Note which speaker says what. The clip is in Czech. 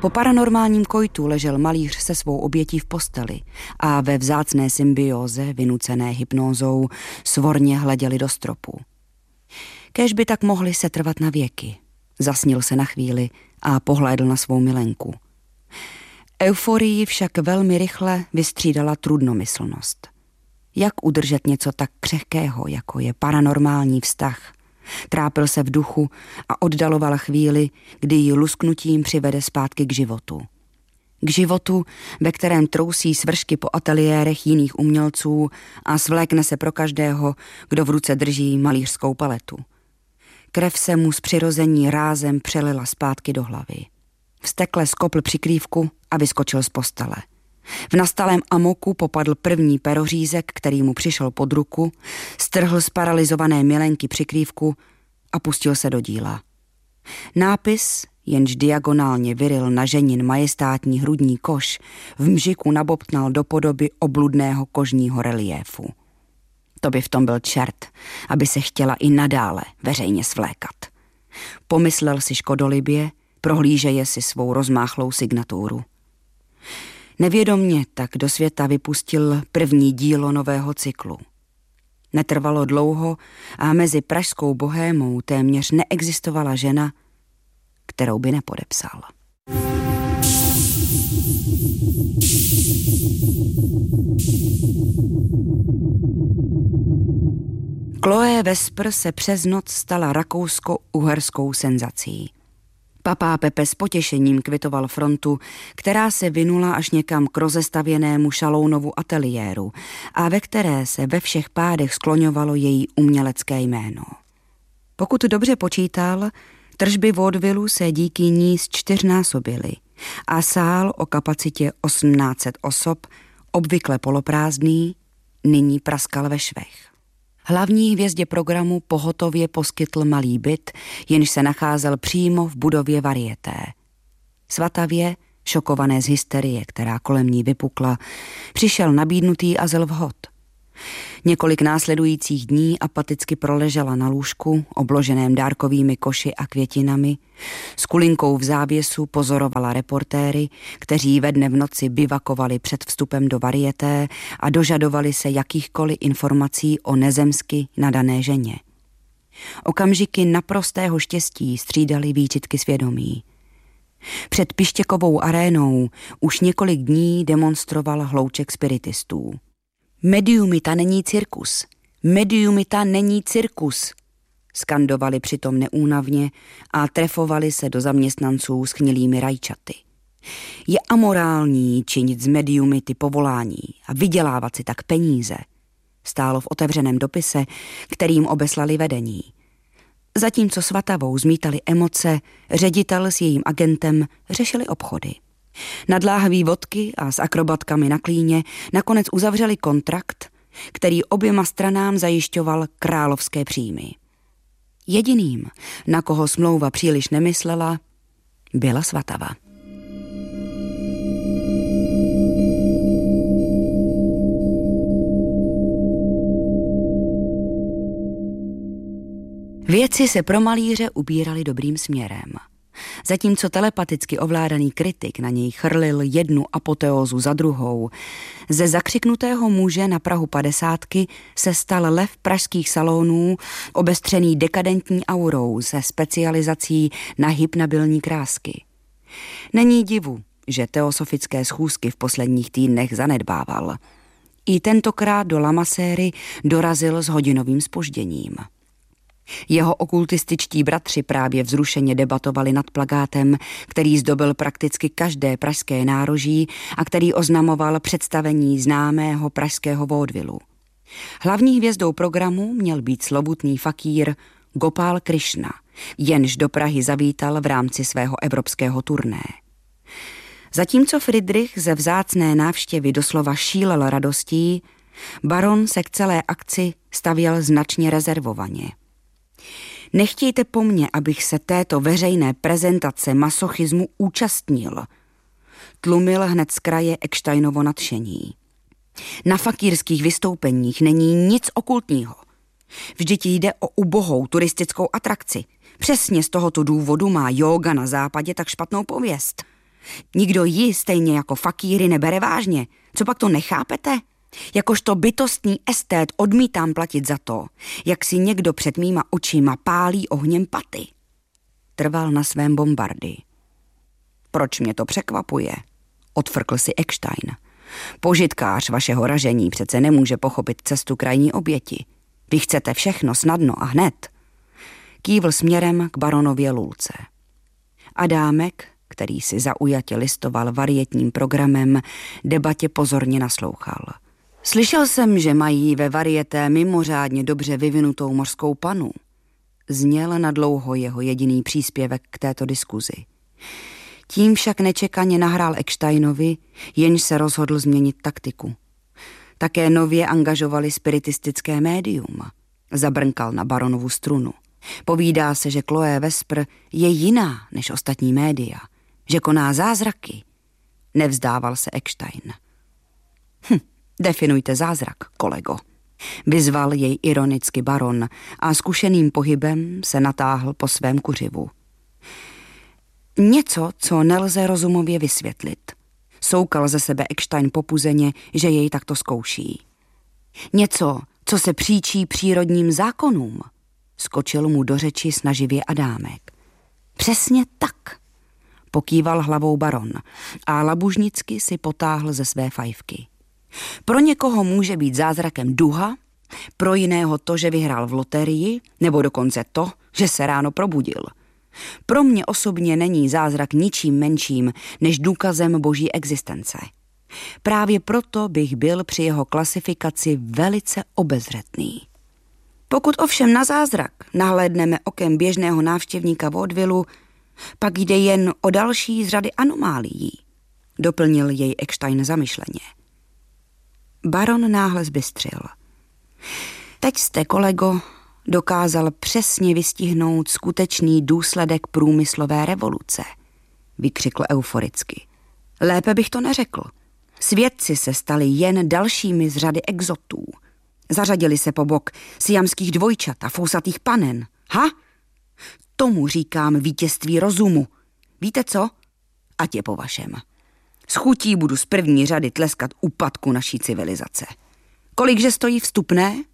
Speaker 1: Po paranormálním kojtu ležel malíř se svou obětí v posteli a ve vzácné symbióze, vynucené hypnózou, svorně hleděli do stropu. Kéž by tak mohli setrvat na věky. Zasnil se na chvíli a pohlédl na svou milenku. Euforii však velmi rychle vystřídala trudnomyslnost. Jak udržet něco tak křehkého, jako je paranormální vztah? Trápil se v duchu a oddaloval chvíli, kdy ji lusknutím přivede zpátky k životu. K životu, ve kterém trousí svršky po ateliérech jiných umělců a svlékne se pro každého, kdo v ruce drží malířskou paletu. Krev se mu z přirození rázem přelila zpátky do hlavy. Vztekle skopl přikrývku a vyskočil z postele. V nastalém amoku popadl první perořízek, který mu přišel pod ruku, strhl z paralyzované milenky přikrývku a pustil se do díla. Nápis, jenž diagonálně vyryl na ženin majestátní hrudní koš, v mžiku nabobtnal do podoby obludného kožního reliéfu. To by v tom byl čert, aby se chtěla i nadále veřejně svlékat. Pomyslel si škodolibě, prohlížeje si svou rozmáchlou signaturu. Nevědomně tak do světa vypustil první dílo nového cyklu. Netrvalo dlouho a mezi pražskou bohémou téměř neexistovala žena, kterou by nepodepsal. Chloé Vespr se přes noc stala rakousko-uherskou senzací. Papá Pepe s potěšením kvitoval frontu, která se vinula až někam k rozestavěnému Šalounovu ateliéru a ve které se ve všech pádech skloňovalo její umělecké jméno. Pokud dobře počítal, tržby vaudevillu se díky ní zčtyřnásobily a sál o kapacitě 1800 osob, obvykle poloprázdný, nyní praskal ve švech. Hlavní hvězdě programu pohotově poskytl malý byt, jenž se nacházel přímo v budově Varieté. Svatavě, šokované z hysterie, která kolem ní vypukla, přišel nabídnutý azyl vhod. Několik následujících dní apaticky proležela na lůžku, obloženém dárkovými koši a květinami. S kulinkou v závěsu pozorovala reportéry, kteří ve dne v noci bivakovali před vstupem do Varieté a dožadovali se jakýchkoliv informací o nezemsky nadané ženě. Okamžiky naprostého štěstí střídaly výčitky svědomí. Před Pištěkovou arénou už několik dní demonstroval hlouček spiritistů. Mediumita není cirkus, mediumita není cirkus, skandovali přitom neúnavně a trefovali se do zaměstnanců s chnilými rajčaty. Je amorální činit z mediumity povolání a vydělávat si tak peníze, stálo v otevřeném dopise, kterým obeslali vedení. Zatímco Svatavou zmítali emoce, ředitel s jejím agentem řešili obchody. Nad láhví vodky a s akrobatkami na klíně nakonec uzavřeli kontrakt, který oběma stranám zajišťoval královské příjmy. Jediným, na koho smlouva příliš nemyslela, byla Svatava. Věci se pro malíře ubíraly dobrým směrem. Zatímco telepaticky ovládaný kritik na něj chrlil jednu apoteózu za druhou, ze zakřiknutého muže na prahu 50 se stal lev pražských salonů, obestřený dekadentní aurou se specializací na hypnabilní krásky. Není divu, že teosofické schůzky v posledních týdnech zanedbával. I tentokrát do Lamaséry dorazil s hodinovým zpožděním. Jeho okultističtí bratři právě vzrušeně debatovali nad plakátem, který zdobil prakticky každé pražské nároží a který oznamoval představení známého pražského vaudevillu. Hlavní hvězdou programu měl být slovutný fakír Gopal Krishna, jenž do Prahy zavítal v rámci svého evropského turné. Zatímco Friedrich ze vzácné návštěvy doslova šílel radostí, baron se k celé akci stavěl značně rezervovaně. Nechtějte po mně, abych se této veřejné prezentace masochismu účastnil, tlumil hned z kraje Ecksteinovo nadšení. Na fakírských vystoupeních není nic okultního. Vždyť jde o ubohou turistickou atrakci. Přesně z tohoto důvodu má jóga na západě tak špatnou pověst. Nikdo ji stejně jako fakíry nebere vážně. Co pak to nechápete? Jakožto bytostný estét odmítám platit za to, jak si někdo před mýma očima pálí ohněm paty. Trval na svém Bombardy. Proč mě to překvapuje? Odfrkl si Eckstein. Požitkář vašeho ražení přece nemůže pochopit cestu krajní oběti. Vy chcete všechno snadno a hned. Kývl směrem k baronově lůlce. Adámek, který si zaujatě listoval varietním programem, debatě pozorně naslouchal. Slyšel jsem, že mají ve varieté mimořádně dobře vyvinutou mořskou panu. Zněl nadlouho jeho jediný příspěvek k této diskuzi. Tím však nečekaně nahrál Ecksteinovi, jenž se rozhodl změnit taktiku. Také nově angažovali spiritistické médium. Zabrnkal na baronovu strunu. Povídá se, že Chloé Vespr je jiná než ostatní média, že koná zázraky. Nevzdával se Eckstein. Definujte zázrak, kolego. Vyzval jej ironicky baron a zkušeným pohybem se natáhl po svém kuřivu. Něco, co nelze rozumově vysvětlit. Soukal ze sebe Eckstein popuzeně, že jej takto zkouší. Něco, co se příčí přírodním zákonům. Skočil mu do řeči snaživě Adámek. Přesně tak, pokýval hlavou baron a labužnicky si potáhl ze své fajfky. Pro někoho může být zázrakem duha, pro jiného to, že vyhrál v loterii, nebo dokonce to, že se ráno probudil. Pro mě osobně není zázrak ničím menším než důkazem boží existence. Právě proto bych byl při jeho klasifikaci velice obezřetný. Pokud ovšem na zázrak nahlédneme okem běžného návštěvníka vaudevillu, pak jde jen o další z řady anomálií, doplnil jej Eckstein zamyšleně. Baron náhle zbystřil. Teď jste, kolego, dokázal přesně vystihnout skutečný důsledek průmyslové revoluce, vykřikl euforicky. Lépe bych to neřekl. Svědci se stali jen dalšími z řady exotů. Zařadili se po bok siamských dvojčat a fousatých panen. Tomu říkám vítězství rozumu. Víte co? Ať je po vašem. S chutí budu z první řady tleskat úpadku naší civilizace. Kolikže stojí vstupné?